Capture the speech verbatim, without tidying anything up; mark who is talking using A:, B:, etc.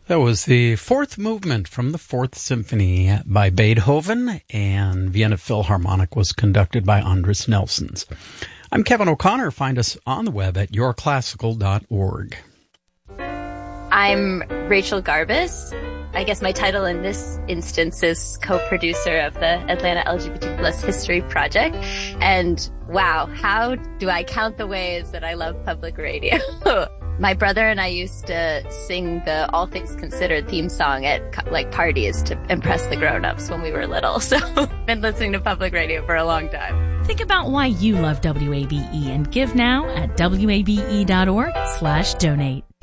A: That was the fourth movement from the Fourth Symphony by Beethoven, and Vienna Philharmonic was conducted by Andris Nelsons. I'm Kevin O'Connor. Find us on the web at your classical dot org.
B: I'm Rachel Garbus. I guess my title in this instance is co-producer of the Atlanta L G B T plus History Project. And wow, how do I count the ways that I love public radio? My brother and I used to sing the All Things Considered theme song at like parties to impress the grown-ups when we were little. So I've been listening to public radio for a long time.
C: Think about why you love W A B E and give now at W A B E dot org slash donate.